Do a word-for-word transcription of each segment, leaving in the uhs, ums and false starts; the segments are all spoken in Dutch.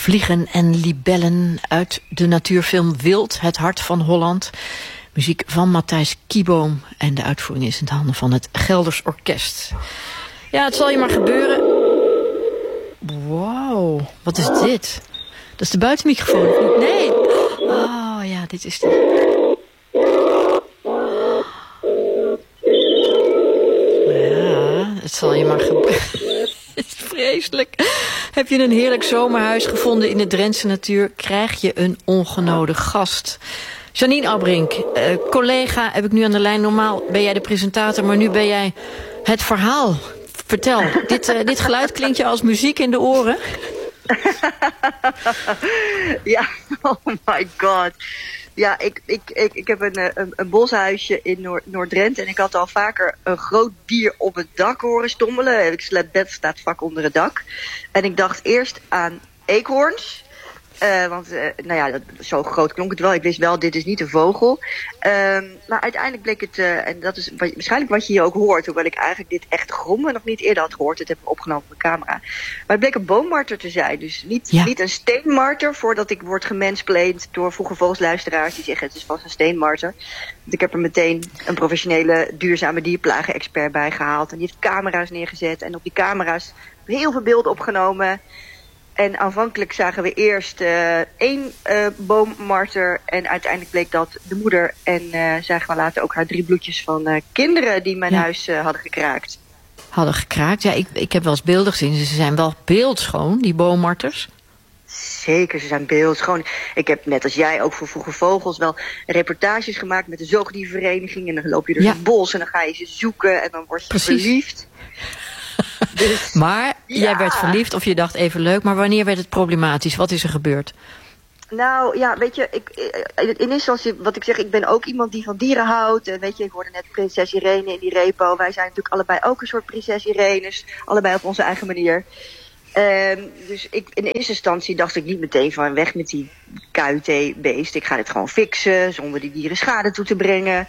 Vliegen en libellen uit de natuurfilm Wild, het hart van Holland. Muziek van Matthijs Kieboom en de uitvoering is in de handen van het Gelders Orkest. Ja, het zal je maar gebeuren. Wow, wat is dit? Dat is de buitenmicrofoon, of niet? Nee! Oh ja, dit is de... Ja, het zal je maar gebeuren. Het is vreselijk. Heb je een heerlijk zomerhuis gevonden in de Drentse natuur, krijg je een ongenode gast. Janine Abbrink, eh, collega heb ik nu aan de lijn. Normaal ben jij de presentator, maar nu ben jij het verhaal. Vertel, dit, uh, dit geluid klinkt je als muziek in de oren? Ja, oh my god. Ja, ik, ik, ik, ik heb een, een, een boshuisje in Noord, Noord-Drenthe en ik had al vaker een groot dier op het dak horen stommelen. Ik sleep bed staat vlak onder het dak. En ik dacht eerst aan eekhoorns. Uh, want, uh, nou ja, dat, zo groot klonk het wel. Ik wist wel, dit is niet een vogel. Um, maar uiteindelijk bleek het, uh, en dat is wat, waarschijnlijk wat je hier ook hoort, hoewel ik eigenlijk dit echt grommen nog niet eerder had gehoord. Het heb ik opgenomen op mijn camera. Maar het bleek een boommarter te zijn. Dus niet, ja. niet een steenmarter, voordat ik word gemansplained door vroege volksluisteraars die zeggen het is vast een steenmarter. Want ik heb er meteen een professionele duurzame dierplagen-expert bij gehaald. En die heeft camera's neergezet. En op die camera's heel veel beelden opgenomen. En aanvankelijk zagen we eerst uh, één uh, boommarter en uiteindelijk bleek dat de moeder. En uh, zagen we later ook haar drie bloedjes van uh, kinderen die mijn ja. huis uh, hadden gekraakt. Hadden gekraakt? Ja, ik, ik heb wel eens beelden gezien. Ze zijn wel beeldschoon, die boommarters. Zeker, ze zijn beeldschoon. Ik heb net als jij ook voor Vroege Vogels wel reportages gemaakt met de zoogdiervereniging. En dan loop je door ja. het bos en dan ga je ze zoeken en dan word je Precies. verliefd. Dus, maar ja. jij werd verliefd of je dacht even leuk, maar wanneer werd het problematisch? Wat is er gebeurd? Nou ja, weet je, ik, in eerste instantie wat ik zeg, ik ben ook iemand die van dieren houdt. En weet je, ik hoorde net prinses Irene in die repo. Wij zijn natuurlijk allebei ook een soort prinses Irenes. Allebei op onze eigen manier. Um, dus ik, in eerste instantie dacht ik niet meteen van weg met die K U T-beest. Ik ga dit gewoon fixen zonder die dieren schade toe te brengen.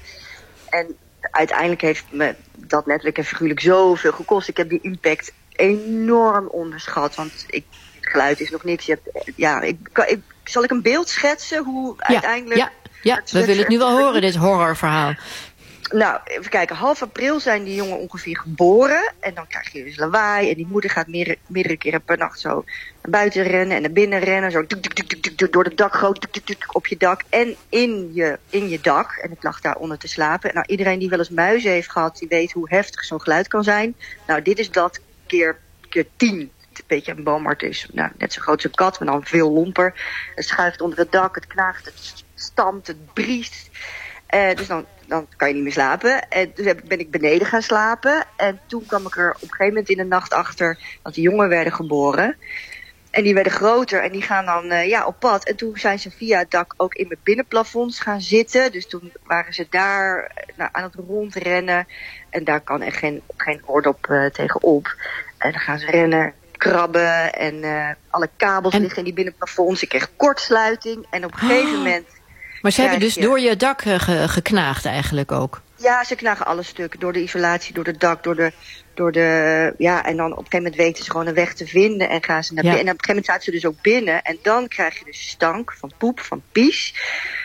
En uiteindelijk heeft me dat letterlijk en figuurlijk zoveel gekost. Ik heb die impact enorm onderschat. Want ik, het geluid is nog niks. Je hebt, ja, ik, ik, zal ik een beeld schetsen hoe ja, uiteindelijk... Ja, ja het, we willen het nu wel horen, dit horrorverhaal. Nou, even kijken. Half april zijn die jongen ongeveer geboren. En dan krijg je dus lawaai. En die moeder gaat meerdere, meerdere keren per nacht zo naar buiten rennen en naar binnen rennen. Zo tuk, tuk, tuk, tuk, tuk, door het dak groot, tuk, tuk, tuk, op je dak. En in je, in je dak. En ik lag daar onder te slapen. Nou, iedereen die wel eens muizen heeft gehad, die weet hoe heftig zo'n geluid kan zijn. Nou, dit is dat keer, keer tien. Weet je, een boommarter is nou, net zo groot als een kat, maar dan veel lomper. Het schuift onder het dak, het knaagt, het stampt, het briest. Uh, dus dan, dan kan je niet meer slapen. En dus ben ik beneden gaan slapen. En toen kwam ik er op een gegeven moment in de nacht achter dat die jongen werden geboren. En die werden groter en die gaan dan uh, ja, op pad. En toen zijn ze via het dak ook in mijn binnenplafonds gaan zitten. Dus toen waren ze daar nou, aan het rondrennen. En daar kan echt geen, geen oordop uh, tegenop. En dan gaan ze rennen, krabben en uh, alle kabels en... liggen in die binnenplafonds. Ik kreeg kortsluiting en op een gegeven oh. moment... Maar ze hebben dus je... door je dak ge- geknaagd eigenlijk ook? Ja, ze knagen alle stukken. Door de isolatie, door het dak, door de... Door de ja, en dan op een gegeven moment weten ze gewoon een weg te vinden en gaan ze naar binnen. Ja. En op een gegeven moment zaten ze dus ook binnen. En dan krijg je dus stank van poep, van pies.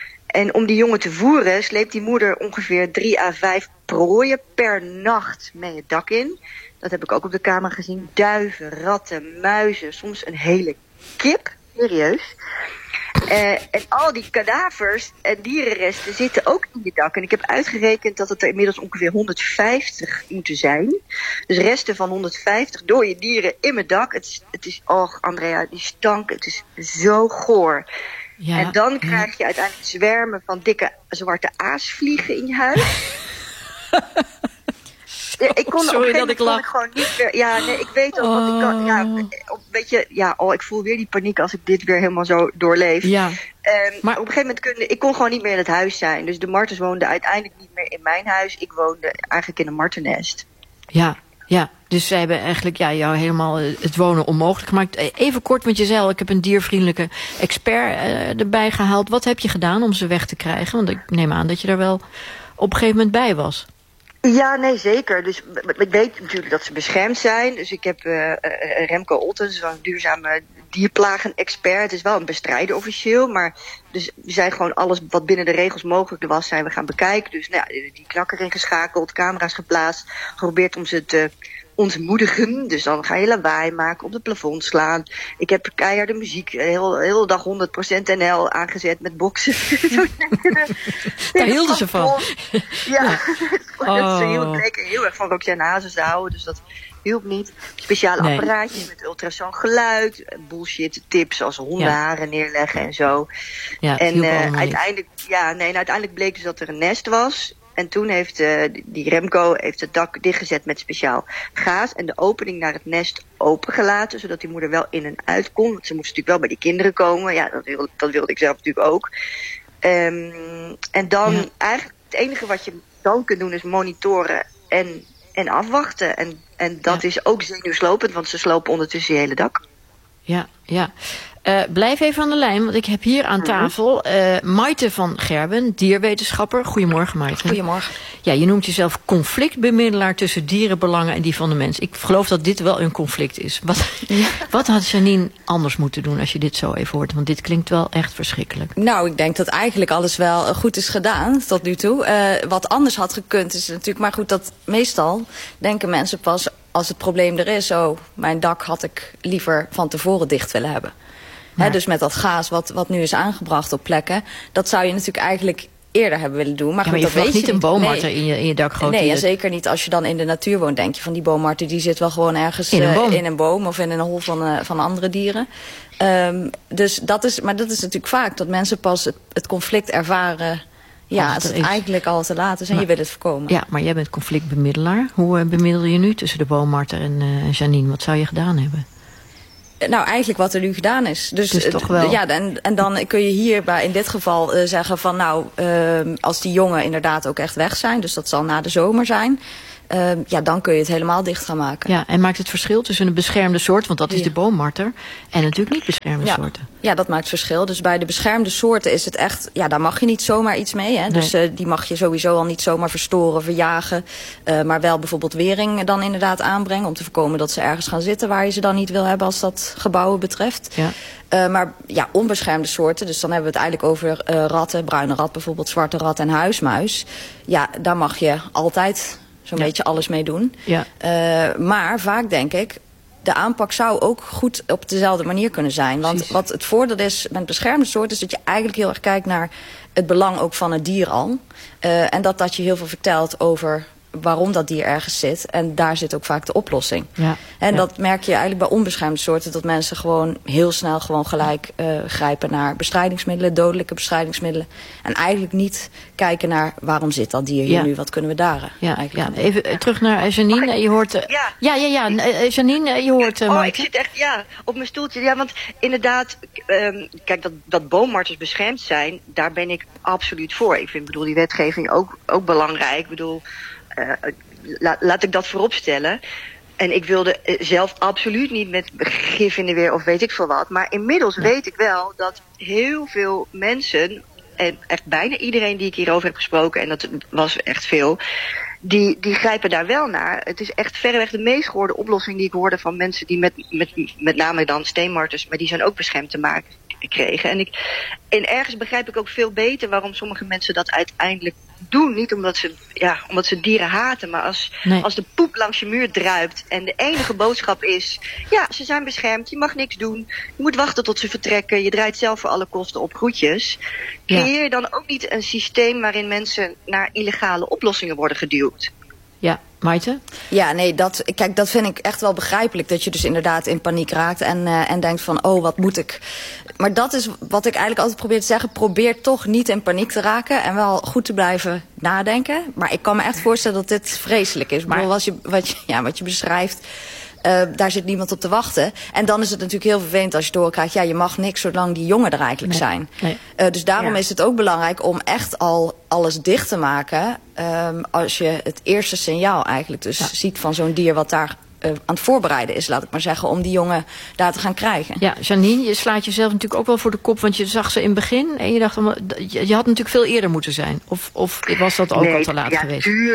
En om die jongen te voeren sleept die moeder ongeveer drie à vijf prooien per nacht mee het dak in. Dat heb ik ook op de camera gezien. Duiven, ratten, muizen, soms een hele kip. Serieus. Uh, en al die kadavers en dierenresten zitten ook in je dak. En ik heb uitgerekend dat het er inmiddels ongeveer honderdvijftig moeten zijn. Dus resten van honderdvijftig dode dieren in mijn dak. Het is, het is och Andrea, die stank, het is zo goor. Ja, en dan krijg je uiteindelijk zwermen van dikke zwarte aasvliegen in je huis. Ja, ik kon Sorry dat ik lach. Ik gewoon niet meer. Ja, nee, ik weet ook oh. wat ik kan. Ja, weet je, ja, oh, ik voel weer die paniek als ik dit weer helemaal zo doorleef. Ja. Um, maar op een gegeven moment kun ik kon gewoon niet meer in het huis zijn. Dus de martens woonden uiteindelijk niet meer in mijn huis. Ik woonde eigenlijk in een martennest. Ja, ja. Dus zij hebben eigenlijk ja, jou helemaal het wonen onmogelijk gemaakt. Even kort met jezelf. Ik heb een diervriendelijke expert uh, erbij gehaald. Wat heb je gedaan om ze weg te krijgen? Want ik neem aan dat je daar wel op een gegeven moment bij was. Ja, nee, zeker. Dus ik weet natuurlijk dat ze beschermd zijn. Dus ik heb uh, Remco Ottens, zo'n duurzame dierplagen-expert. Het is wel een bestrijder officieel, maar dus we zijn gewoon alles wat binnen de regels mogelijk was, zijn we gaan bekijken. Dus nou ja, die knakker ingeschakeld, camera's geplaatst, geprobeerd om ze te ontmoedigen. Dus dan ga je lawaai maken, op het plafond slaan. Ik heb keiharde muziek, de hele, hele dag honderd procent N L aangezet met boksen. Daar hielden ze van. Ja, ja. Oh. Ze hield lekker heel erg van Roxanne Hazes te houden, dus dat hielp niet. Speciale nee. apparaatjes met ultrasoon geluid, bullshit tips als hondenharen ja. neerleggen en zo. Ja, en uh, uiteindelijk, ja, nee, en uiteindelijk bleek dus dat er een nest was. En toen heeft uh, die Remco heeft het dak dichtgezet met speciaal gaas en de opening naar het nest opengelaten, zodat die moeder wel in en uit kon. Want ze moest natuurlijk wel bij die kinderen komen. Ja, dat wilde, dat wilde ik zelf natuurlijk ook. Um, en dan ja. eigenlijk het enige wat je dan kunt doen is monitoren en, en afwachten. En, en dat ja. is ook zenuwslopend, want ze slopen ondertussen je hele dak. Ja, ja. Uh, blijf even aan de lijn, want ik heb hier aan tafel uh, Maite van Gerben, dierwetenschapper. Goedemorgen, Maite. Goedemorgen. Ja, je noemt jezelf conflictbemiddelaar tussen dierenbelangen en die van de mens. Ik geloof dat dit wel een conflict is. Wat, ja. wat had Janine anders moeten doen als je dit zo even hoort? Want dit klinkt wel echt verschrikkelijk. Nou, ik denk dat eigenlijk alles wel goed is gedaan tot nu toe. Uh, wat anders had gekund is natuurlijk, maar goed, dat meestal denken mensen pas als het probleem er is. Oh, mijn dak had ik liever van tevoren dicht willen hebben. Ja. He, dus met dat gaas wat, wat nu is aangebracht op plekken, dat zou je natuurlijk eigenlijk eerder hebben willen doen. Maar, ja, maar goed, je dat weet niet je een boommarter nee. in je, in je dakgoot. Nee, en zeker niet als je dan in de natuur woont. Denk je van die boommarter die zit wel gewoon ergens in een boom, uh, in een boom of in een hol van, uh, van andere dieren. Um, dus dat is, maar dat is natuurlijk vaak dat mensen pas het, het conflict ervaren. Ja, als het, het eigenlijk al te laat is en maar, je wil het voorkomen. Ja, maar jij bent conflictbemiddelaar. Hoe uh, bemiddel je nu tussen de boommarter en uh, Janine? Wat zou je gedaan hebben? Nou, eigenlijk wat er nu gedaan is. Dus, dus toch wel. Ja, en, en dan kun je hier bij in dit geval uh, zeggen van nou, uh, als die jongen inderdaad ook echt weg zijn, dus dat zal na de zomer zijn, uh, ja, dan kun je het helemaal dicht gaan maken. Ja, en maakt het verschil tussen een beschermde soort, want dat is ja. de boommarter, en natuurlijk niet beschermde ja. soorten. Ja, dat maakt verschil. Dus bij de beschermde soorten is het echt, ja, daar mag je niet zomaar iets mee. Hè? Nee. Dus uh, die mag je sowieso al niet zomaar verstoren, verjagen. Uh, maar wel bijvoorbeeld wering dan inderdaad aanbrengen, om te voorkomen dat ze ergens gaan zitten waar je ze dan niet wil hebben als dat gebouwen betreft. Ja. Uh, maar ja, onbeschermde soorten, dus dan hebben we het eigenlijk over uh, ratten, bruine rat bijvoorbeeld, zwarte rat en huismuis. Ja, daar mag je altijd zo'n ja. beetje alles mee doen. Ja. Uh, maar vaak denk ik, de aanpak zou ook goed op dezelfde manier kunnen zijn. Want Precies. wat het voordeel is met beschermde soorten is dat je eigenlijk heel erg kijkt naar het belang ook van het dier al. Uh, en dat dat je heel veel vertelt over waarom dat dier ergens zit. En daar zit ook vaak de oplossing. Ja, en ja. dat merk je eigenlijk bij onbeschermde soorten, dat mensen gewoon heel snel gewoon gelijk uh, grijpen naar bestrijdingsmiddelen, dodelijke bestrijdingsmiddelen. En eigenlijk niet kijken naar waarom zit dat dier hier ja. nu, wat kunnen we daar ja, eigenlijk ja. Even uh, terug naar Janine. Je hoort, uh, ja. ja, ja, ja. Uh, Janine, uh, je hoort uh, Oh, ik zit echt, ja, op mijn stoeltje. Ja, want inderdaad, um, kijk, dat, dat boommarters beschermd zijn, daar ben ik absoluut voor. Ik vind, bedoel, die wetgeving ook, ook belangrijk. Ik bedoel, Uh, la, laat ik dat voorop stellen. En ik wilde zelf absoluut niet met gif in de weer of weet ik veel wat. Maar inmiddels ja. weet ik wel dat heel veel mensen, en echt bijna iedereen die ik hierover heb gesproken, en dat was echt veel, die, die grijpen daar wel naar. Het is echt verreweg de meest gehoorde oplossing die ik hoorde van mensen die met, met, met name dan steenmarters, maar die zijn ook beschermd te maken kregen. En, ik, en ergens begrijp ik ook veel beter waarom sommige mensen dat uiteindelijk doen. Niet omdat ze, ja, omdat ze dieren haten, maar als, nee. als de poep langs je muur druipt en de enige boodschap is, ja, ze zijn beschermd, je mag niks doen, je moet wachten tot ze vertrekken, je draait zelf voor alle kosten op groetjes. Creëer je dan ook niet een systeem waarin mensen naar illegale oplossingen worden geduwd? Ja, Maite? Ja, nee, dat, kijk, dat vind ik echt wel begrijpelijk. Dat je dus inderdaad in paniek raakt en, uh, en denkt van, oh, wat moet ik? Maar dat is wat ik eigenlijk altijd probeer te zeggen. Probeer toch niet in paniek te raken en wel goed te blijven nadenken. Maar ik kan me echt voorstellen dat dit vreselijk is. Maar ik bedoel, als je, wat, je, ja, wat je beschrijft, Uh, daar zit niemand op te wachten. En dan is het natuurlijk heel vervelend als je doorkrijgt, ja, je mag niks zolang die jongen er eigenlijk nee, zijn. Nee. Uh, dus daarom ja. is het ook belangrijk om echt al alles dicht te maken, um, als je het eerste signaal eigenlijk dus ja. ziet van zo'n dier wat daar uh, aan het voorbereiden is, laat ik maar zeggen, om die jongen daar te gaan krijgen. Ja, Janine, je slaat jezelf natuurlijk ook wel voor de kop, want je zag ze in het begin en je dacht, je had natuurlijk veel eerder moeten zijn. Of, of was dat ook nee, al te laat ja, geweest? Tuur,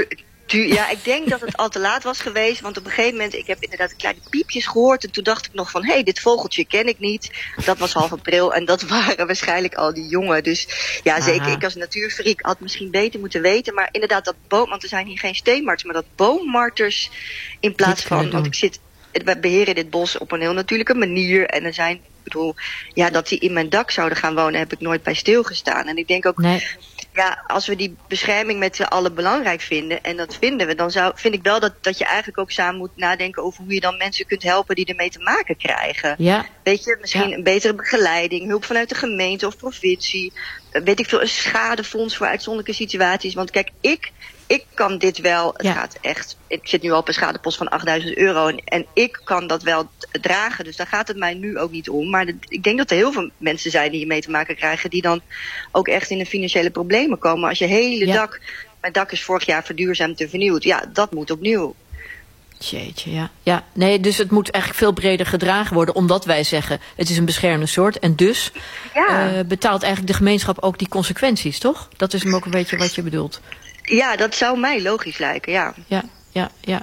Ja, ik denk dat het al te laat was geweest. Want op een gegeven moment, ik heb inderdaad kleine piepjes gehoord. En toen dacht ik nog van, hé, hey, dit vogeltje ken ik niet. Dat was half april en dat waren waarschijnlijk al die jongen. Dus ja, zeker, Aha. ik als natuurfreak had misschien beter moeten weten. Maar inderdaad, dat boom, want er zijn hier geen steenmarters, maar dat boommarters in plaats van, want ik zit, we beheren dit bos op een heel natuurlijke manier. En er zijn, ik bedoel, ja, dat die in mijn dak zouden gaan wonen, heb ik nooit bij stilgestaan. En ik denk ook, nee. ja, als we die bescherming met z'n allen belangrijk vinden, en dat vinden we, dan zou, vind ik wel dat, dat je eigenlijk ook samen moet nadenken over hoe je dan mensen kunt helpen die ermee te maken krijgen. Ja. Weet je, misschien ja. een betere begeleiding, hulp vanuit de gemeente of provincie, weet ik veel, een schadefonds voor uitzonderlijke situaties. Want kijk, ik... Ik kan dit wel, het ja. gaat echt, ik zit nu al op een schadepost van achtduizend euro en, en ik kan dat wel dragen. Dus daar gaat het mij nu ook niet om. Maar de, ik denk dat er heel veel mensen zijn die hiermee te maken krijgen die dan ook echt in de financiële problemen komen. Als je hele ja. dak, mijn dak is vorig jaar verduurzaamd en vernieuwd, ja, dat moet opnieuw. Jeetje, ja. ja. Nee, dus het moet eigenlijk veel breder gedragen worden, omdat wij zeggen, het is een beschermde soort. En dus ja. uh, betaalt eigenlijk de gemeenschap ook die consequenties, toch? Dat is hem ook een beetje wat je bedoelt. Ja, dat zou mij logisch lijken, ja. Ja, ja, ja.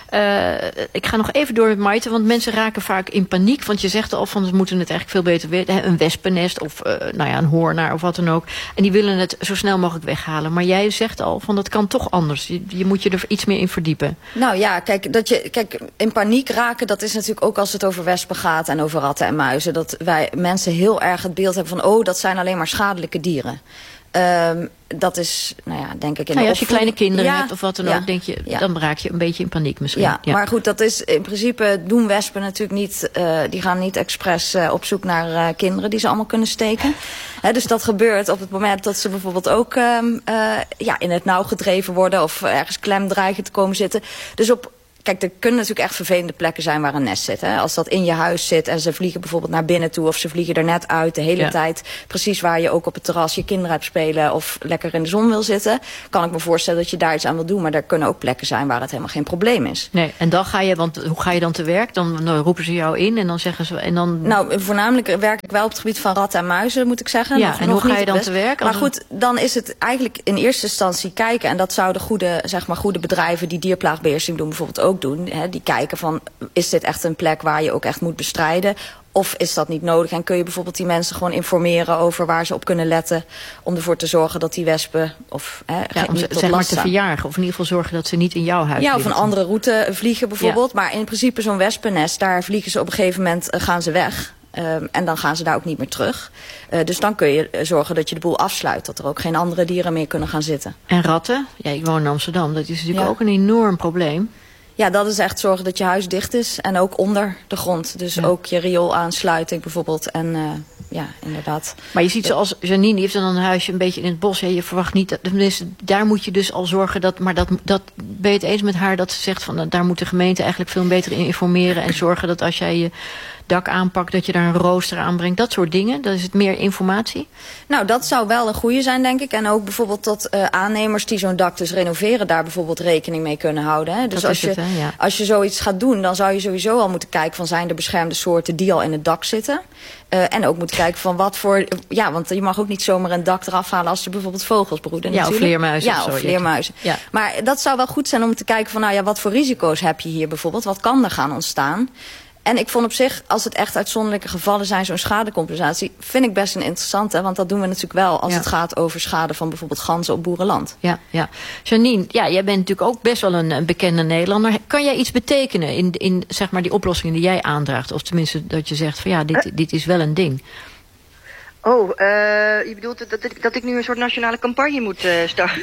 Uh, ik ga nog even door met Maite, want mensen raken vaak in paniek. Want je zegt al van, ze moeten het eigenlijk veel beter weten. Een wespennest of uh, nou ja, een hoornaar of wat dan ook. En die willen het zo snel mogelijk weghalen. Maar jij zegt al van, dat kan toch anders. Je, je moet je er iets meer in verdiepen. Nou ja, kijk, dat je, kijk, in paniek raken, dat is natuurlijk ook als het over wespen gaat en over ratten en muizen. Dat wij mensen heel erg het beeld hebben van, oh, dat zijn alleen maar schadelijke dieren. Um, dat is, nou ja, denk ik in nou ja, de als je kleine kinderen ja, hebt of wat dan ja, ook, denk je, ja. dan raak je een beetje in paniek misschien. Ja, ja, maar goed, dat is in principe doen wespen natuurlijk niet, uh, die gaan niet expres uh, op zoek naar uh, kinderen die ze allemaal kunnen steken. He, dus dat gebeurt op het moment dat ze bijvoorbeeld ook uh, uh, ja, in het nauw gedreven worden of ergens klem dreigen te komen zitten. Dus op Kijk, er kunnen natuurlijk echt vervelende plekken zijn waar een nest zit. Hè? Als dat in je huis zit en ze vliegen bijvoorbeeld naar binnen toe of ze vliegen er net uit de hele ja. tijd. Precies waar je ook op het terras je kinderen hebt spelen of lekker in de zon wil zitten. Kan ik me voorstellen dat je daar iets aan wil doen. Maar er kunnen ook plekken zijn waar het helemaal geen probleem is. Nee, en dan ga je, want hoe ga je dan te werk? Dan, dan roepen ze jou in en dan zeggen ze... En dan... Nou, voornamelijk werk ik wel op het gebied van ratten en muizen, moet ik zeggen. Ja, nog, en nog hoe ga je dan best. te werk? Maar goed, dan is het eigenlijk in eerste instantie kijken. En dat zouden goede, zeg maar, goede bedrijven die dierplaagbeheersing doen bijvoorbeeld ook doen. Hè, die kijken van, is dit echt een plek waar je ook echt moet bestrijden? Of is dat niet nodig? En kun je bijvoorbeeld die mensen gewoon informeren over waar ze op kunnen letten om ervoor te zorgen dat die wespen of hè, ja, om ze, niet tot zeg last maar te verjagen. Of in ieder geval zorgen dat ze niet in jouw huis Ja, of een andere route vliegen bijvoorbeeld. Ja. Maar in principe zo'n wespennest, daar vliegen ze op een gegeven moment, uh, gaan ze weg. Um, en dan gaan ze daar ook niet meer terug. Uh, dus dan kun je zorgen dat je de boel afsluit. Dat er ook geen andere dieren meer kunnen gaan zitten. En ratten? Ja, ik woon in Amsterdam. Dat is natuurlijk ja. ook een enorm probleem. Ja, dat is echt zorgen dat je huis dicht is. En ook onder de grond. Dus ja. ook je rioolaansluiting bijvoorbeeld. En uh, ja, inderdaad. Maar je ziet zoals Janine, die heeft dan een huisje een beetje in het bos. Ja, je verwacht niet, tenminste, daar moet je dus al zorgen dat... Maar dat, dat ben je het eens met haar dat ze zegt van... daar moet de gemeente eigenlijk veel beter in informeren. En zorgen dat als jij je dak aanpakt, dat je daar een rooster aanbrengt. Dat soort dingen. Dat is het meer informatie. Nou, dat zou wel een goede zijn, denk ik. En ook bijvoorbeeld dat uh, aannemers die zo'n dak dus renoveren, daar bijvoorbeeld rekening mee kunnen houden. Hè? Dus als je, het, hè, ja. als je zoiets gaat doen, dan zou je sowieso al moeten kijken van, zijn er beschermde soorten die al in het dak zitten. Uh, en ook moeten kijken van wat voor... Ja, want je mag ook niet zomaar een dak eraf halen als er bijvoorbeeld vogels broeden. Ja, natuurlijk. Of vleermuizen. Ja, of, zo, of vleermuizen. Ja. Maar dat zou wel goed zijn om te kijken van, nou ja, wat voor risico's heb je hier bijvoorbeeld? Wat kan er gaan ontstaan? En ik vond op zich, als het echt uitzonderlijke gevallen zijn, zo'n schadecompensatie, vind ik best een interessante. Want dat doen we natuurlijk wel als ja. het gaat over schade van bijvoorbeeld ganzen op boerenland. Ja, ja. Janine, ja, jij bent natuurlijk ook best wel een, een bekende Nederlander. Kan jij iets betekenen in, in zeg maar die oplossingen die jij aandraagt? Of tenminste dat je zegt van ja, dit, dit is wel een ding. Oh, uh, je bedoelt dat, dat, dat ik nu een soort nationale campagne moet uh, starten?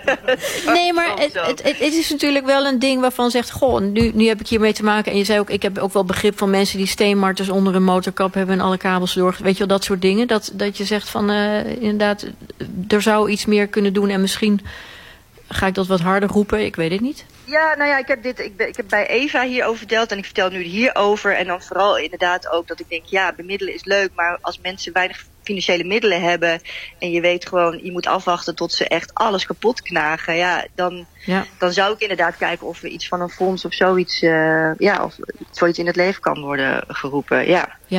Nee, maar het, het, het is natuurlijk wel een ding waarvan zegt... goh, nu, nu heb ik hiermee te maken. En je zei ook, ik heb ook wel begrip van mensen die steenmarters onder een motorkap hebben en alle kabels door. Weet je wel, dat soort dingen. Dat, dat je zegt van, uh, inderdaad, er zou iets meer kunnen doen. En misschien ga ik dat wat harder roepen, ik weet het niet. Ja, nou ja, ik heb dit, ik, ben, ik heb bij Eva hierover verteld en ik vertel nu hierover. En dan vooral inderdaad ook dat ik denk, ja, bemiddelen is leuk, maar als mensen weinig financiële middelen hebben en je weet gewoon, je moet afwachten tot ze echt alles kapot knagen, ja, dan, ja. dan zou ik inderdaad kijken of er iets van een fonds of zoiets, uh, ja, of zoiets in het leven kan worden geroepen, ja. Ja.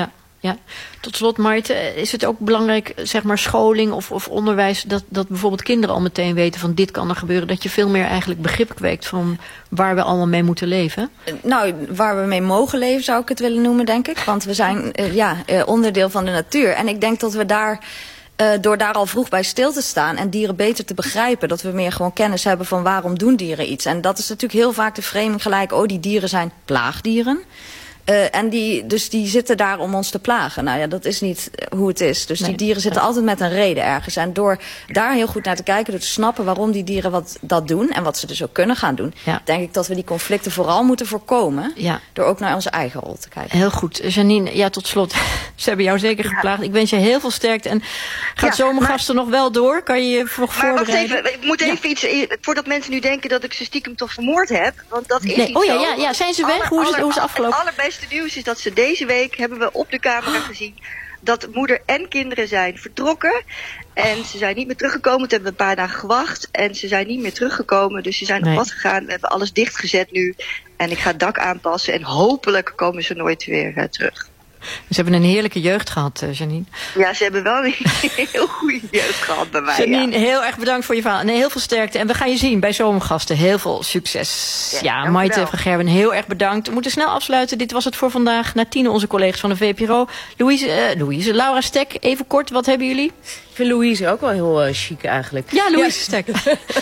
Ja. Tot slot, Maite, is het ook belangrijk, zeg maar, scholing of, of onderwijs, dat, dat bijvoorbeeld kinderen al meteen weten van dit kan er gebeuren, dat je veel meer eigenlijk begrip kweekt van waar we allemaal mee moeten leven? Nou, waar we mee mogen leven zou ik het willen noemen, denk ik. Want we zijn uh, ja, uh, onderdeel van de natuur. En ik denk dat we daar, uh, door daar al vroeg bij stil te staan en dieren beter te begrijpen, dat we meer gewoon kennis hebben van waarom doen dieren iets. En dat is natuurlijk heel vaak de framing gelijk, oh, die dieren zijn plaagdieren. Uh, en die, dus die zitten daar om ons te plagen. Nou ja, dat is niet hoe het is. Dus nee, die dieren zitten altijd met een reden ergens. En door daar heel goed naar te kijken, door te snappen waarom die dieren wat dat doen en wat ze dus ook kunnen gaan doen, ja. denk ik dat we die conflicten vooral moeten voorkomen. Ja. Door ook naar onze eigen rol te kijken. Heel goed. Janine, ja, tot slot. Ze hebben jou zeker geplaagd. Ja. Ik wens je heel veel sterkte. En gaat ja, zomergasten maar nog wel door? Kan je je voor voorbereiden? Maar wacht even, ik moet even ja. iets, voordat mensen nu denken dat ik ze stiekem toch vermoord heb. Want dat is nee. niet oh, ja, zo. Ja, ja, zijn ze weg? Aller, hoe is het, hoe is het afgelopen? Het allerbeste nieuws is dat ze deze week, hebben we op de camera gezien, dat moeder en kinderen zijn vertrokken. En ze zijn niet meer teruggekomen. Toen hebben we een paar dagen gewacht. En ze zijn niet meer teruggekomen. Dus ze zijn nee. op pad gegaan. We hebben alles dichtgezet nu. En ik ga het dak aanpassen. En hopelijk komen ze nooit weer uh, terug. Ze hebben een heerlijke jeugd gehad, uh, Janine. Ja, ze hebben wel een heel goede jeugd gehad bij mij. Janine, ja. heel erg bedankt voor je verhaal. En heel veel sterkte. En we gaan je zien bij Zomergasten. Heel veel succes. Ja, ja Maite van Gerwen, heel erg bedankt. We moeten snel afsluiten. Dit was het voor vandaag. Na tienen onze collega's van de V P R O. Louise, uh, Louise, Laura Stek, even kort, wat hebben jullie? Ik vind Louise ook wel heel uh, chic eigenlijk. Ja, Louise ja. Stek.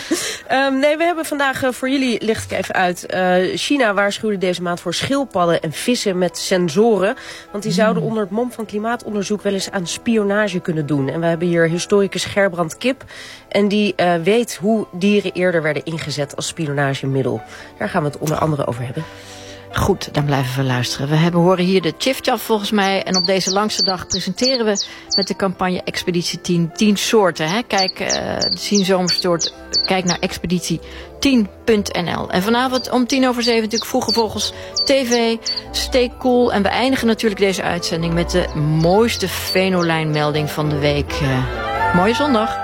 um, nee, we hebben vandaag uh, voor jullie, licht ik even uit. Uh, China waarschuwde deze maand voor schildpadden en vissen met sensoren. Want die mm. zouden onder het mom van klimaatonderzoek wel eens aan spionage kunnen doen. En we hebben hier historicus Gerbrand Kip. En die uh, weet hoe dieren eerder werden ingezet als spionagemiddel. Daar gaan we het onder andere over hebben. Goed, dan blijven we luisteren. We hebben, horen hier de Chif-Chaf volgens mij. En op deze langste dag presenteren we met de campagne Expeditie tien tien soorten. Hè? Kijk, uh, tien zomersoort. Kijk naar expeditie tien punt n l. En vanavond om tien over zeven natuurlijk Vroege Vogels T V. Stay cool. En we eindigen natuurlijk deze uitzending met de mooiste Venolijn-melding van de week. Uh, mooie zondag.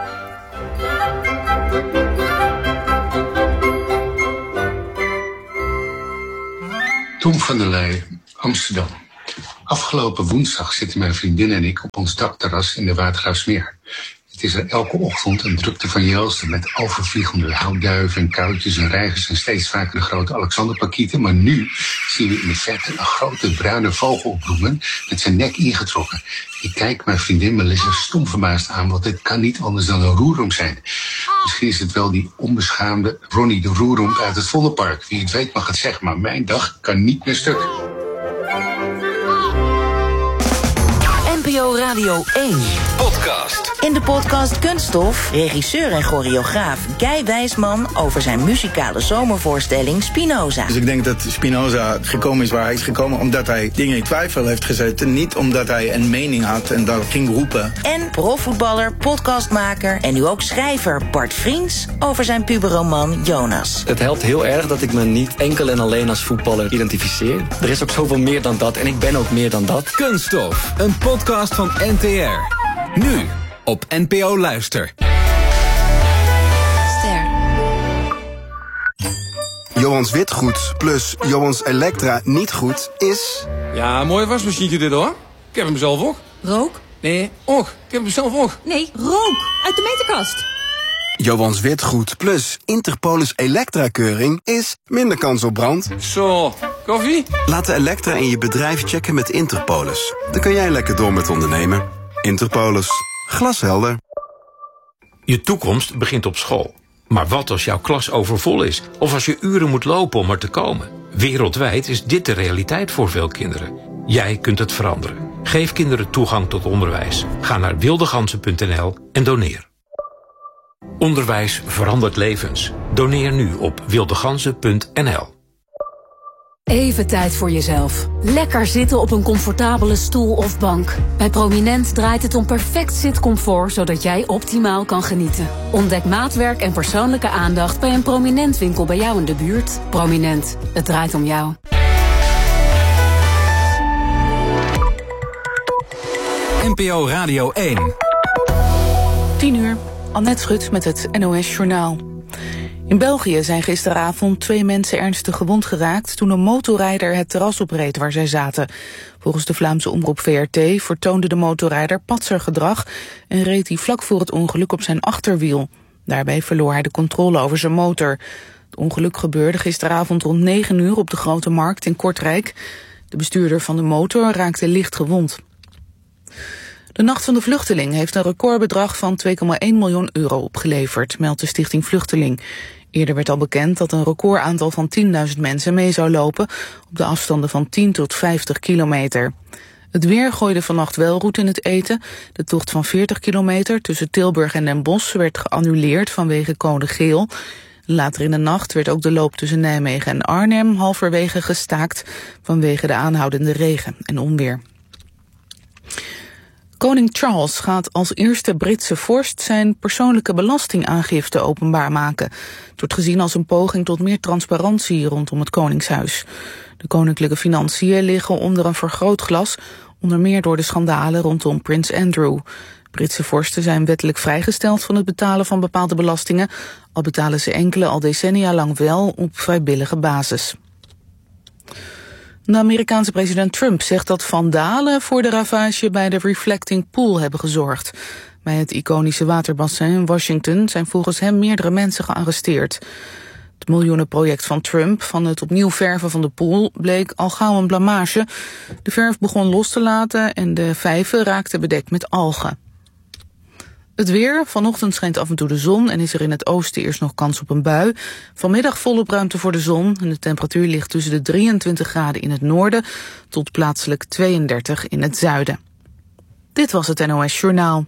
Tom van der Leyen, Amsterdam. Afgelopen woensdag zitten mijn vriendin en ik op ons dakterras in de Watergraafsmeer. Het is er elke ochtend een drukte van Jelsten met overvliegende houtduiven en kuiltjes en reigers en steeds vaker de grote Alexanderpakieten. Maar nu zien we in de verte een grote bruine vogel opbloemen met zijn nek ingetrokken. Ik kijk mijn vriendin Melissa stom verbaasd aan, want dit kan niet anders dan een roerom zijn. Misschien is het wel die onbeschaamde Ronnie de Roeromp uit het Vondelpark. Wie het weet mag het zeggen, maar mijn dag kan niet meer stuk. N P O Radio één. Podcast. In de podcast Kunststof, regisseur en choreograaf Guy Wijsman over zijn muzikale zomervoorstelling Spinoza. Dus ik denk dat Spinoza gekomen is waar hij is gekomen omdat hij dingen in twijfel heeft gezet. Niet omdat hij een mening had en dat ging roepen. En profvoetballer, podcastmaker en nu ook schrijver Bart Vriends over zijn puberroman Jonas. Het helpt heel erg dat ik me niet enkel en alleen als voetballer identificeer. Er is ook zoveel meer dan dat en ik ben ook meer dan dat. Kunststof, een podcast van N T R. Nu op N P O Luister. Ster. Johans witgoed plus Johans Elektra niet goed is... Ja, mooi wasmachientje dit hoor. Ik heb hem zelf ook. Rook? Nee, och. Ik heb hem zelf ook. Nee, rook. Uit de meterkast. Johans witgoed plus Interpolis Elektra-keuring is minder kans op brand. Zo, koffie? Laat de Elektra in je bedrijf checken met Interpolis. Dan kun jij lekker door met ondernemen. Interpolis. Glashelder. Je toekomst begint op school. Maar wat als jouw klas overvol is? Of als je uren moet lopen om er te komen? Wereldwijd is dit de realiteit voor veel kinderen. Jij kunt het veranderen. Geef kinderen toegang tot onderwijs. Ga naar wildegansen punt n l en doneer. Onderwijs verandert levens. Doneer nu op wildegansen punt n l. Even tijd voor jezelf. Lekker zitten op een comfortabele stoel of bank. Bij Prominent draait het om perfect zitcomfort, zodat jij optimaal kan genieten. Ontdek maatwerk en persoonlijke aandacht bij een Prominent winkel bij jou in de buurt. Prominent, het draait om jou. N P O Radio één. tien uur, Annette Schut met het N O S Journaal. In België zijn gisteravond twee mensen ernstig gewond geraakt toen een motorrijder het terras opreed waar zij zaten. Volgens de Vlaamse omroep V R T vertoonde de motorrijder patsergedrag en reed hij vlak voor het ongeluk op zijn achterwiel. Daarbij verloor hij de controle over zijn motor. Het ongeluk gebeurde gisteravond rond negen uur op de Grote Markt in Kortrijk. De bestuurder van de motor raakte licht gewond. De Nacht van de Vluchteling heeft een recordbedrag van twee komma één miljoen euro opgeleverd, meldt de Stichting Vluchteling. Eerder werd al bekend dat een recordaantal van tienduizend mensen mee zou lopen op de afstanden van tien tot vijftig kilometer. Het weer gooide vannacht wel roet in het eten. De tocht van veertig kilometer tussen Tilburg en Den Bosch werd geannuleerd vanwege code geel. Later in de nacht werd ook de loop tussen Nijmegen en Arnhem halverwege gestaakt vanwege de aanhoudende regen en onweer. Koning Charles gaat als eerste Britse vorst zijn persoonlijke belastingaangifte openbaar maken. Het wordt gezien als een poging tot meer transparantie rondom het Koningshuis. De koninklijke financiën liggen onder een vergrootglas, onder meer door de schandalen rondom prins Andrew. Britse vorsten zijn wettelijk vrijgesteld van het betalen van bepaalde belastingen, al betalen ze enkele al decennia lang wel op vrijwillige basis. De Amerikaanse president Trump zegt dat vandalen voor de ravage bij de Reflecting Pool hebben gezorgd. Bij het iconische waterbassin in Washington zijn volgens hem meerdere mensen gearresteerd. Het miljoenenproject van Trump van het opnieuw verven van de pool bleek al gauw een blamage. De verf begon los te laten en de vijven raakten bedekt met algen. Het weer. Vanochtend schijnt af en toe de zon en is er in het oosten eerst nog kans op een bui. Vanmiddag volop ruimte voor de zon en de temperatuur ligt tussen de drieëntwintig graden in het noorden tot plaatselijk tweeëndertig in het zuiden. Dit was het N O S Journaal.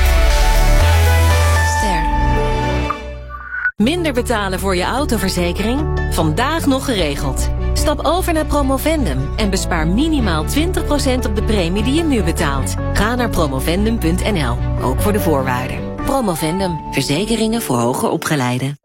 Ster. Minder betalen voor je autoverzekering? Vandaag nog geregeld. Stap over naar Promovendum en bespaar minimaal twintig procent op de premie die je nu betaalt. Ga naar promovendum punt n l, ook voor de voorwaarden. Promovendum, verzekeringen voor hoger opgeleiden.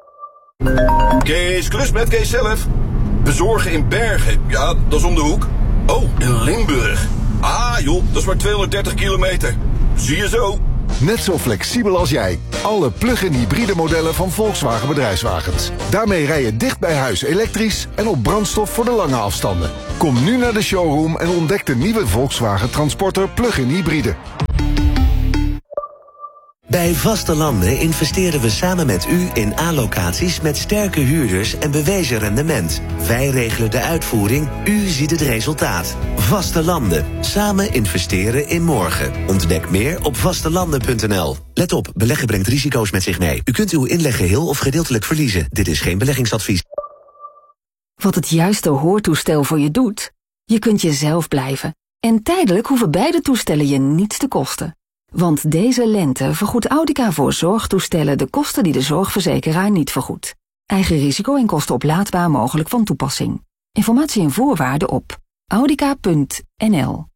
Kees, klus met Kees zelf. Bezorgen in Bergen, ja, dat is om de hoek. Oh, in Limburg. Ah joh, dat is maar tweehonderddertig kilometer. Zie je zo. Net zo flexibel als jij. Alle plug-in hybride modellen van Volkswagen Bedrijfswagens. Daarmee rij je dicht bij huis elektrisch en op brandstof voor de lange afstanden. Kom nu naar de showroom en ontdek de nieuwe Volkswagen Transporter plug-in hybride. Bij Vaste Landen investeren we samen met u in A-locaties met sterke huurders en bewezen rendement. Wij regelen de uitvoering, u ziet het resultaat. Vaste Landen. Samen investeren in morgen. Ontdek meer op vastelanden punt n l. Let op, beleggen brengt risico's met zich mee. U kunt uw inleg geheel of gedeeltelijk verliezen. Dit is geen beleggingsadvies. Wat het juiste hoortoestel voor je doet? Je kunt jezelf blijven. En tijdelijk hoeven beide toestellen je niets te kosten. Want deze lente vergoedt Audica voor zorgtoestellen de kosten die de zorgverzekeraar niet vergoedt. Eigen risico en kosten oplaadbaar mogelijk van toepassing. Informatie en voorwaarden op audica punt n l.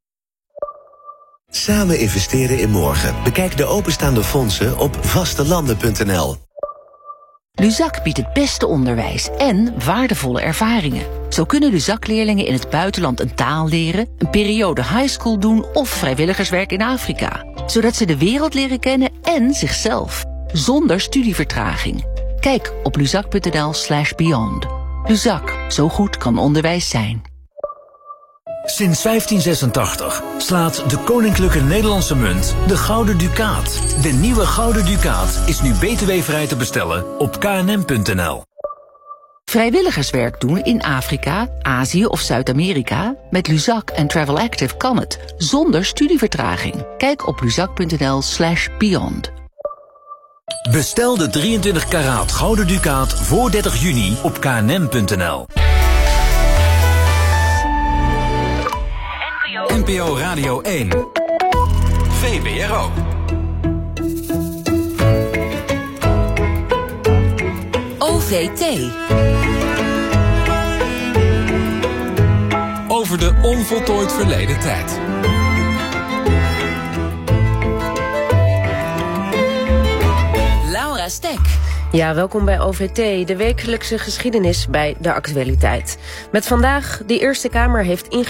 Samen investeren in morgen. Bekijk de openstaande fondsen op vastelanden punt n l. Luzak biedt het beste onderwijs en waardevolle ervaringen. Zo kunnen Luzak-leerlingen in het buitenland een taal leren, een periode highschool doen of vrijwilligerswerk in Afrika. Zodat ze de wereld leren kennen en zichzelf. Zonder studievertraging. Kijk op luzak punt n l slash beyond. Luzak, zo goed kan onderwijs zijn. Sinds vijftien zesentachtig slaat de Koninklijke Nederlandse Munt de Gouden Ducaat. De nieuwe Gouden Ducaat is nu B T W-vrij te bestellen op k n m punt n l. Vrijwilligerswerk doen in Afrika, Azië of Zuid-Amerika? Met Luzak en Travel Active kan het, zonder studievertraging. Kijk op luzak punt n l slash beyond. Bestel de drieëntwintig karaat Gouden Ducaat voor dertig juni op k n m punt n l. N P O Radio één. V W R O. O V T. Over de onvoltooid verleden tijd. Laura Stek. Ja, welkom bij O V T, de wekelijkse geschiedenis bij de actualiteit. Met vandaag, de Eerste Kamer heeft ingegeven